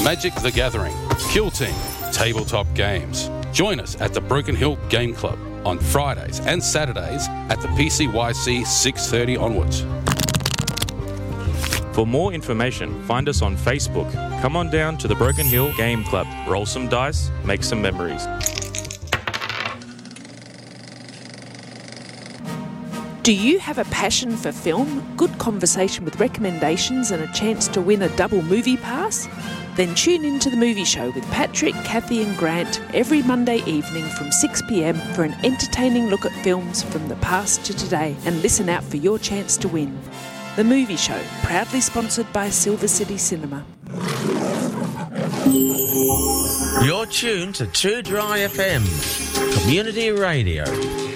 Magic the Gathering, Kill Team, tabletop games. Join us at the Broken Hill Game Club on Fridays and Saturdays at the PCYC 6:30 onwards. For more information, find us on Facebook. Come on down to the Broken Hill Game Club. Roll some dice, make some memories. Do you have a passion for film, good conversation with recommendations and a chance to win a double movie pass? Then tune in to The Movie Show with Patrick, Kathy and Grant every Monday evening from 6 p.m. for an entertaining look at films from the past to today, and listen out for your chance to win. The Movie Show, proudly sponsored by Silver City Cinema. You're tuned to 2 Dry FM, community radio.